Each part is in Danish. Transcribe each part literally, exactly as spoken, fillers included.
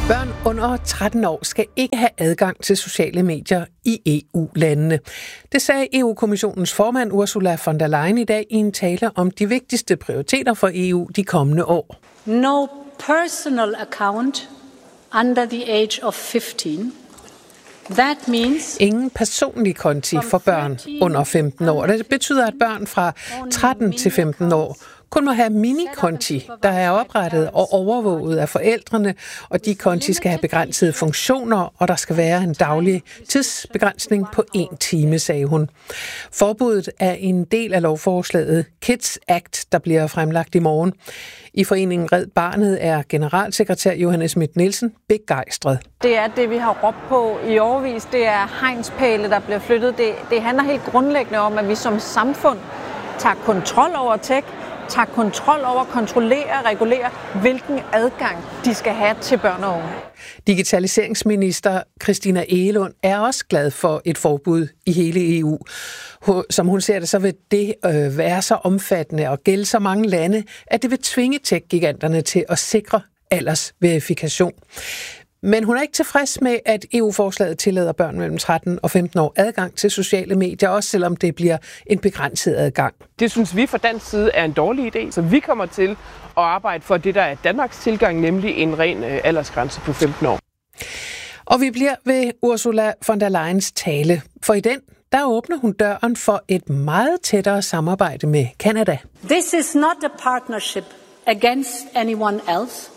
Børn under tretten år skal ikke have adgang til sociale medier i E U-landene. Det sagde E U-kommissionens formand Ursula von der Leyen i dag i en tale om de vigtigste prioriteter for E U de kommende år. No personal account under the age of fifteen. That means Ingen personlig konti for børn under femten år. Det betyder, at børn fra tretten til femten år kun må have minikonti, der er oprettet og overvåget af forældrene, og de konti skal have begrænsede funktioner, og der skal være en daglig tidsbegrænsning på en time, sagde hun. Forbuddet er en del af lovforslaget Kids Act, der bliver fremlagt i morgen. I foreningen Red Barnet er generalsekretær Johanne Schmidt Nielsen begejstret. Det er det, vi har råbt på i årevis. Det er hegnspæle, der bliver flyttet. Det, det handler helt grundlæggende om, at vi som samfund tager kontrol over tech, tager kontrol over, kontrollerer, regulerer, hvilken adgang de skal have til børn og unge. Digitaliseringsminister Christina Egelund er også glad for et forbud i hele E U. Som hun ser det, så vil det øh, være så omfattende og gælde så mange lande, at det vil tvinge tech-giganterne til at sikre aldersverifikation. Men hun er ikke tilfreds med, at E U-forslaget tillader børn mellem tretten og femten år adgang til sociale medier, også selvom det bliver en begrænset adgang. Det synes vi fra dansk side er en dårlig idé, så vi kommer til at arbejde for det, der er Danmarks tilgang, nemlig en ren aldersgrænse på femten år. Og vi bliver ved Ursula von der Leyens tale, for i den der åbner hun døren for et meget tættere samarbejde med Canada. This is not a partnership against anyone else.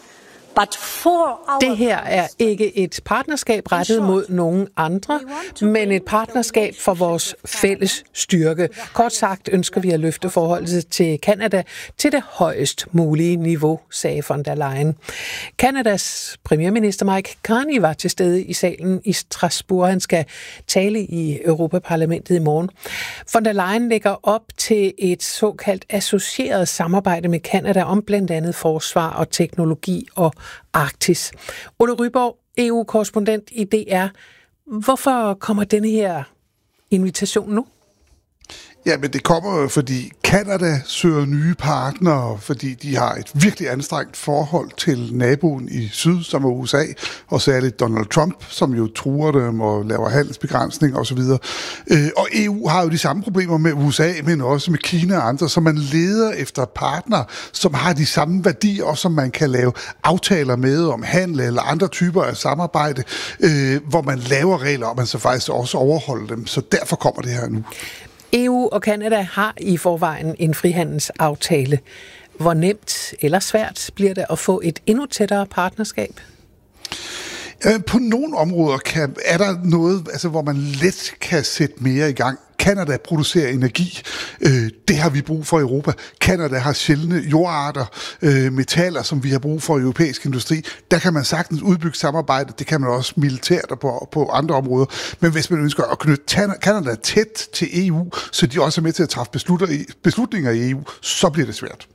Det her er ikke et partnerskab rettet mod nogen andre, men et partnerskab for vores fælles styrke. Kort sagt ønsker vi at løfte forholdet til Canada til det højest mulige niveau, sagde von der Leyen. Canadas premierminister Mike Carney var til stede i salen i Strasbourg. Han skal tale i Europaparlamentet i morgen. Von der Leyen lægger op til et såkaldt associeret samarbejde med Canada om blandt andet forsvar og teknologi og Arktis. Ole Ryborg, E U-korrespondent i D R. Hvorfor kommer denne her invitation nu? Ja, men det kommer jo, fordi Canada søger nye partnere, fordi de har et virkelig anstrengt forhold til naboen i syd, som er U S A, og særligt Donald Trump, som jo truer dem og laver handelsbegrænsning osv. Og E U har jo de samme problemer med U S A, men også med Kina og andre, så man leder efter partnere, som har de samme værdier, og som man kan lave aftaler med om handel eller andre typer af samarbejde, hvor man laver regler, og man så faktisk også overholder dem. Så derfor kommer det her nu. E U og Canada har i forvejen en frihandelsaftale. Hvor nemt eller svært bliver det at få et endnu tættere partnerskab? På nogle områder kan, er der noget, altså, hvor man let kan sætte mere i gang. Canada producerer energi. Det har vi brug for i Europa. Canada har sjældne jordarter, metaller, som vi har brug for i europæisk industri. Der kan man sagtens udbygge samarbejdet. Det kan man også militært og på, på andre områder. Men hvis man ønsker at knytte Canada tæt til E U, så de også er med til at træffe beslutninger i E U, så bliver det svært.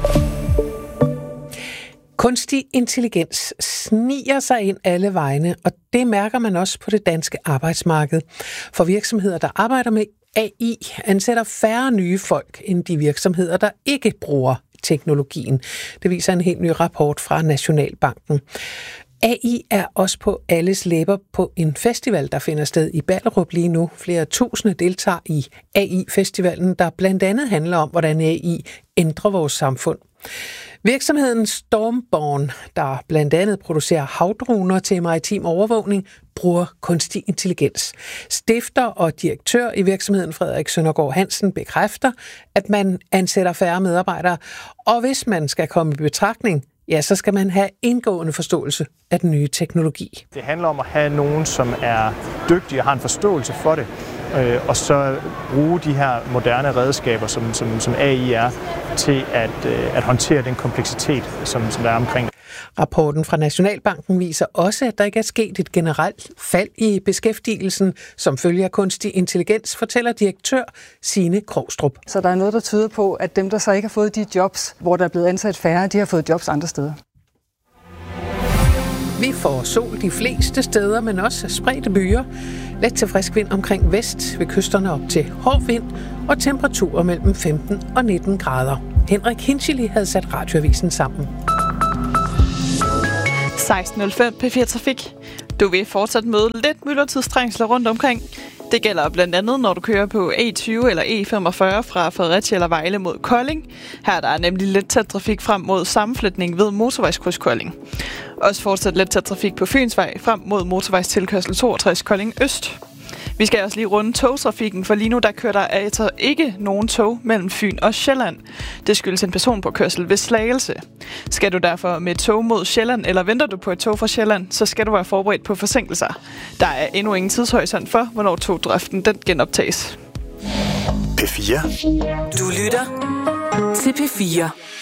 Kunstig intelligens sniger sig ind alle vegne, og det mærker man også på det danske arbejdsmarked. For virksomheder, der arbejder med A I, ansætter færre nye folk end de virksomheder, der ikke bruger teknologien. Det viser en helt ny rapport fra Nationalbanken. A I er også på alles læber på en festival, der finder sted i Ballerup lige nu. Flere tusinde deltager i A I-festivalen, der blandt andet handler om, hvordan A I ændrer vores samfund. Virksomheden Stormborn, der blandt andet producerer havdroner til maritim overvågning, bruger kunstig intelligens. Stifter og direktør i virksomheden Frederik Søndergaard Hansen bekræfter, at man ansætter færre medarbejdere, og hvis man skal komme i betragtning, ja, så skal man have indgående forståelse af den nye teknologi. Det handler om at have nogen, som er dygtige og har en forståelse for det, og så bruge de her moderne redskaber, som, som, som A I er, til at, at håndtere den kompleksitet, som, som der er omkring. Rapporten fra Nationalbanken viser også, at der ikke er sket et generelt fald i beskæftigelsen, som følger kunstig intelligens, fortæller direktør Signe Krogstrup. Så der er noget, der tyder på, at dem, der så ikke har fået de jobs, hvor der er blevet ansat færre, de har fået jobs andre steder. Vi får sol de fleste steder, men også spredte byer. Let til frisk vind omkring vest, ved kysterne op til hård vind, og temperaturer mellem femten og nitten grader. Henrik Hinchili havde sat radioavisen sammen. seksten nul fem P fire Trafik. Du vil fortsat møde lidt myldretidstrængsler rundt omkring. Det gælder blandt andet, når du kører på E tyve eller E femogfyrre fra Fredericia eller Vejle mod Kolding. Her er der nemlig let tæt trafik frem mod sammenflætning ved motorvejskryds Kolding. Også fortsat let tæt trafik på Fynsvej frem mod motorvejstilkørsel toogtres Kolding Øst. Vi skal også lige runde togtrafikken, for lige nu der kører der altså ikke nogen tog mellem Fyn og Sjælland. Det skyldes en personpåkørsel ved Slagelse. Skal du derfor med tog mod Sjælland, eller venter du på et tog fra Sjælland, så skal du være forberedt på forsinkelser. Der er endnu ingen tidshorisont for, hvornår togdriften den genoptages. P fire. Du lytter til P fire.